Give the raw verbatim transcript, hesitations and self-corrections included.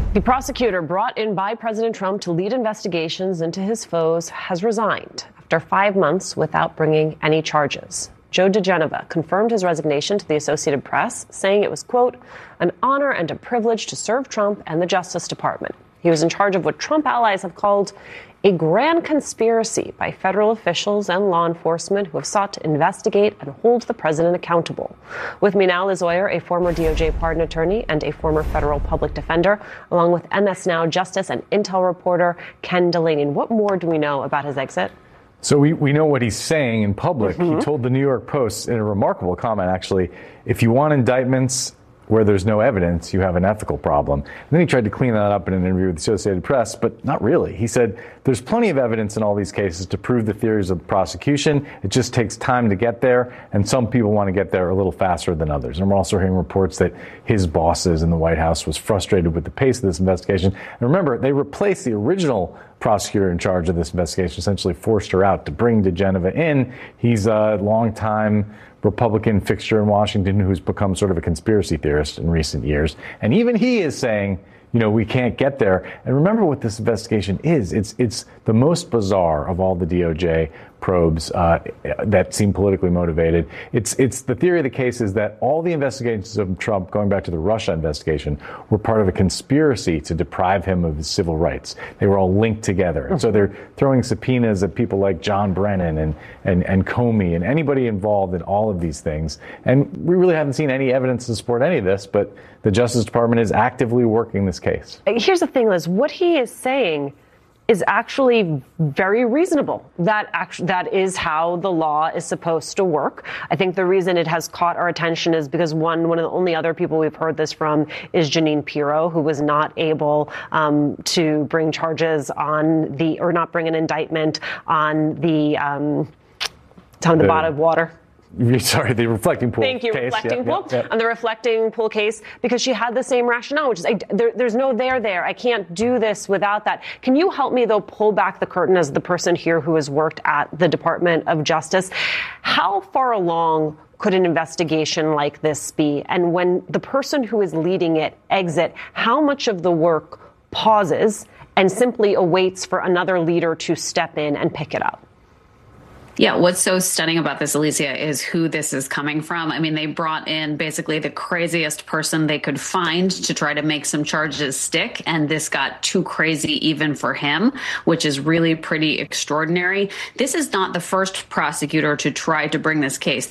The prosecutor brought in by President Trump to lead investigations into his foes has resigned after five months without bringing any charges. Joe diGenova confirmed his resignation to the Associated Press, saying it was, quote, an honor and a privilege to serve Trump and the Justice Department. He was in charge of what Trump allies have called a grand conspiracy by federal officials and law enforcement who have sought to investigate and hold the president accountable. With me now, Liz Oyer, a former D O J pardon attorney and a former federal public defender, along with M S Now Justice and Intel reporter Ken Delaney. What more do we know about his exit? So we, we know what he's saying in public. Mm-hmm. He told the New York Post in a remarkable comment, actually, if you want indictments where there's no evidence, you have an ethical problem. And then he tried to clean that up in an interview with the Associated Press, but not really. He said there's plenty of evidence in all these cases to prove the theories of the prosecution. It just takes time to get there, and some people want to get there a little faster than others. And we're also hearing reports that his bosses in the White House was frustrated with the pace of this investigation. And remember, they replaced the original prosecutor in charge of this investigation, essentially forced her out to bring diGenova in. He's a longtime Republican fixture in Washington who's become sort of a conspiracy theorist in recent years. And even he is saying, you know, we can't get there. And remember what this investigation is. It's it's the most bizarre of all the D O J probes uh, that seem politically motivated. It's it's the theory of the case is that all the investigations of Trump, going back to the Russia investigation, were part of a conspiracy to deprive him of his civil rights. They were all linked together. And so they're throwing subpoenas at people like John Brennan and, and, and Comey and anybody involved in all of these things. And we really haven't seen any evidence to support any of this, but the Justice Department is actively working this case. Here's the thing, Liz. What he is saying is actually very reasonable. That act- that is how the law is supposed to work. I think the reason it has caught our attention is because one, one of the only other people we've heard this from is Jeanine Pirro, who was not able um, to bring charges on the, or not bring an indictment on the, um, tell me the bottle of water. Sorry, the reflecting pool Thank you, case. reflecting yep, pool. Yep, yep. On the reflecting pool case, because she had the same rationale, which is I, there, there's no there there. I can't do this without that. Can you help me, though, pull back the curtain as the person here who has worked at the Department of Justice? How far along could an investigation like this be? And when the person who is leading it exit, how much of the work pauses and simply awaits for another leader to step in and pick it up? Yeah, what's so stunning about this, Alicia, is who this is coming from. I mean, they brought in basically the craziest person they could find to try to make some charges stick. And this got too crazy even for him, which is really pretty extraordinary. This is not the first prosecutor to try to bring this case.